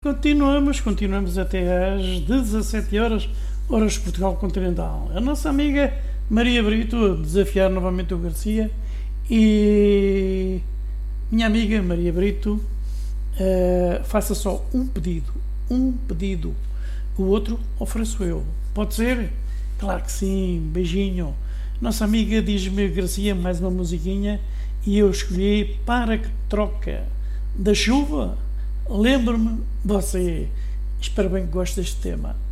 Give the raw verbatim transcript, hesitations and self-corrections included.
Continuamos, continuamos até às dezassete horas, horas de Portugal Continental. A nossa amiga Maria Brito a desafiar novamente o Garcia e minha amiga Maria Brito, uh, faça só um pedido, um pedido, o outro ofereço eu. Pode ser? Claro que sim, beijinho. Nossa amiga diz-me, Garcia, mais uma musiquinha e eu escolhi Para Que Troca, da Chuva. Lembro-me você. Espero bem que goste deste tema.